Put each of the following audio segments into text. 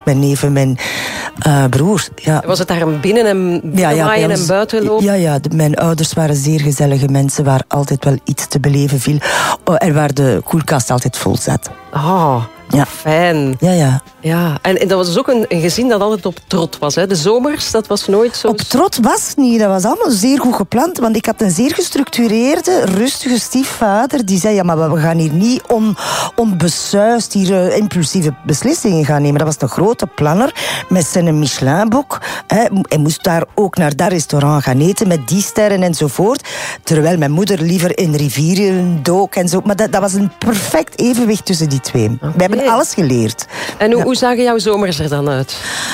mijn neef en mijn broers. Ja. Was het daar een binnen- en waaien en buitenloop? Ja, mijn ouders waren zeer gezellige mensen waar altijd wel iets te beleven viel. En waar de koelkast altijd vol zat. Oh, ja. Fijn. Ja. En dat was dus ook een gezin dat altijd op trot was. Hè? De zomers, dat was nooit zo... Op trot was niet, dat was allemaal zeer goed gepland. Want ik had een zeer gestructureerde, rustige stiefvader. Die zei, ja, maar we gaan hier niet onbesuisd hier impulsieve beslissingen gaan nemen. Dat was een grote planner met zijn Michelinboek. Hij moest daar ook naar dat restaurant gaan eten met die sterren enzovoort. Terwijl mijn moeder liever in rivieren dook en zo. Maar dat was een perfect evenwicht tussen die twee. Okay. We hebben alles geleerd. En hoe zagen jouw zomers er dan uit?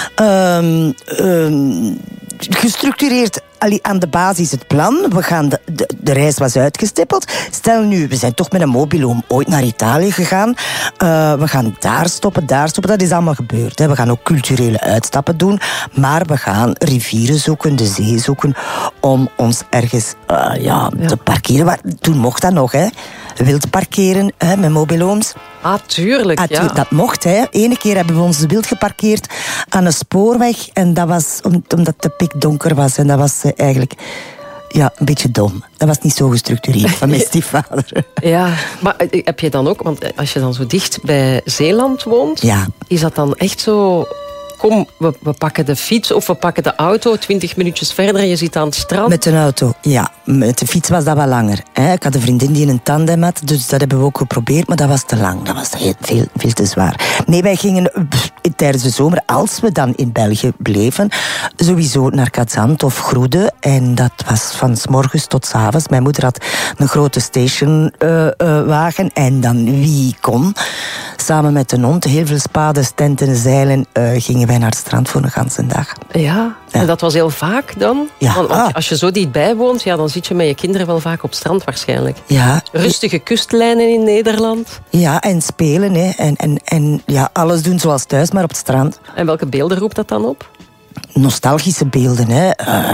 Gestructureerd aan de basis het plan. We gaan de reis was uitgestippeld. Stel nu, we zijn toch met een mobiloom ooit naar Italië gegaan. We gaan daar stoppen. Dat is allemaal gebeurd. Hè. We gaan ook culturele uitstappen doen. Maar we gaan rivieren zoeken, de zee zoeken, om ons ergens te parkeren. Toen mocht dat nog, hè. Wild parkeren met mobilooms. Ah, tuurlijk, ja. Dat mocht, hè. Ene keer hebben we ons wild geparkeerd aan een spoorweg. En dat was omdat de pikdonker was. En dat was eigenlijk een beetje dom. Dat was niet zo gestructureerd van mijn stiefvader. Ja, maar heb je dan ook... Want als je dan zo dicht bij Zeeland woont... Ja. Is dat dan echt zo... Kom, we pakken de fiets of we pakken de auto 20 minuutjes verder en je zit aan het strand. Met een auto, ja. Met de fiets was dat wel langer. Ik had een vriendin die een tandem had, dus dat hebben we ook geprobeerd, maar dat was te lang. Dat was veel te zwaar. Nee, wij gingen tijdens de zomer, als we dan in België bleven, sowieso naar Cadzand of Groede. En dat was van 's morgens tot 's avonds. Mijn moeder had een grote stationwagen en dan wie kon. Samen met een hond, heel veel spades, tenten, zeilen, gingen wij naar het strand voor een ganse dag. Ja, en dat was heel vaak dan? Ja. Want als je zo dichtbij woont, dan zit je met je kinderen wel vaak op strand waarschijnlijk. Ja. Rustige kustlijnen in Nederland. Ja, en spelen. Hè. En alles doen zoals thuis, maar op het strand. En welke beelden roept dat dan op? Nostalgische beelden, hè.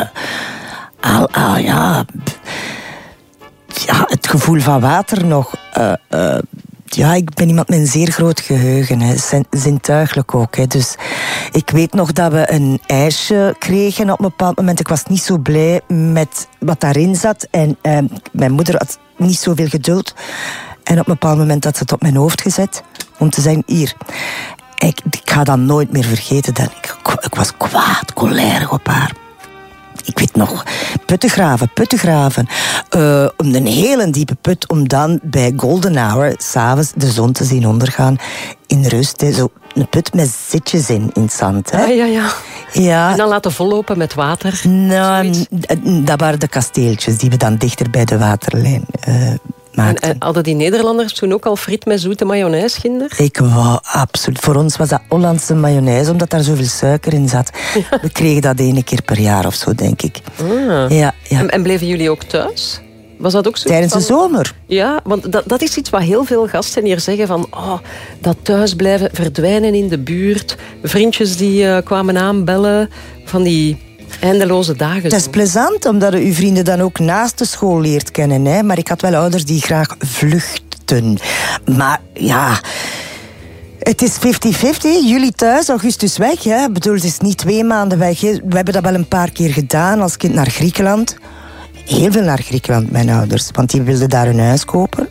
Het gevoel van water nog... ik ben iemand met een zeer groot geheugen. Hè. Zintuigelijk ook. Hè. Dus ik weet nog dat we een ijsje kregen op een bepaald moment. Ik was niet zo blij met wat daarin zat. En mijn moeder had niet zoveel geduld. En op een bepaald moment had ze het op mijn hoofd gezet. Om te zeggen, hier... Ik ga dat nooit meer vergeten. Ik was kwaad, colère op haar. Ik weet nog, putten graven. Een hele diepe put, om dan bij golden hour 's avonds de zon te zien ondergaan in rust. Hè. Zo een put met zitjes in het zand. Hè. Ja. En dan laten vollopen met water. Nou, dat waren de kasteeltjes die we dan dichter bij de waterlijn maakten. En hadden die Nederlanders toen ook al friet met zoete mayonaise, kinder? Ik wou absoluut. Voor ons was dat Hollandse mayonaise, omdat daar zoveel suiker in zat. Ja. We kregen dat 1 keer per jaar of zo, denk ik. Ah. Ja. En bleven jullie ook thuis? Was dat ook zo? Tijdens de zomer? Ja, want dat is iets wat heel veel gasten hier zeggen van... dat thuisblijven, verdwijnen in de buurt. Vriendjes die kwamen aanbellen van die... eindeloze dagen. Het is plezant, omdat je vrienden dan ook naast de school leert kennen. Hè? Maar ik had wel ouders die graag vluchten. Maar ja... Het is 50-50. Jullie thuis, augustus weg. Hè? Ik bedoel, het is niet 2 maanden weg. Hè? We hebben dat wel een paar keer gedaan als kind naar Griekenland. Heel veel naar Griekenland, mijn ouders. Want die wilden daar een huis kopen.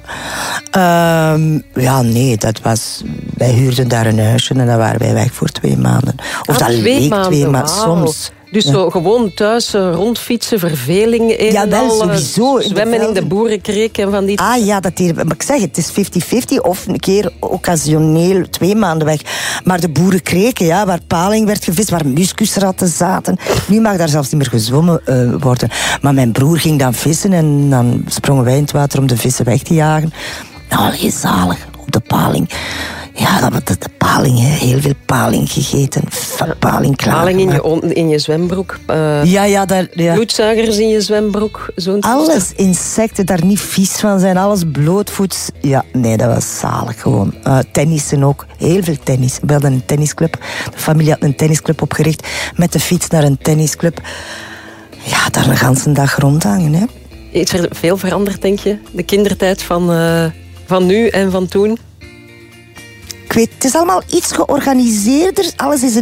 Dat was... Wij huurden daar een huisje en dan waren wij weg voor 2 maanden. Of dat leek 2 maanden, soms. Dus zo gewoon thuis rondfietsen, verveling in. Ja, wel sowieso. Zwemmen in de boerenkreek en van die... Maar ik zeg, het is 50-50 of een keer occasioneel 2 maanden weg. Maar de boerenkreken, waar paling werd gevist, waar muskusratten zaten. Nu mag daar zelfs niet meer gezwommen worden. Maar mijn broer ging dan vissen en dan sprongen wij in het water om de vissen weg te jagen. Nou, gezalig op de paling. Ja, de paling, heel veel paling gegeten. Paling klaar. Paling in je zwembroek. Bloedzuigers in je zwembroek. Alles, insecten, daar niet vies van zijn. Alles blootvoets. Ja, nee, dat was zalig gewoon. Tennissen ook. Heel veel tennis. We hadden een tennisclub. De familie had een tennisclub opgericht. Met de fiets naar een tennisclub. Ja, daar een ganse dag rondhangen. Hè. Is er veel veranderd, denk je? De kindertijd van nu en van toen? Ik weet, het is allemaal iets georganiseerder. Alles is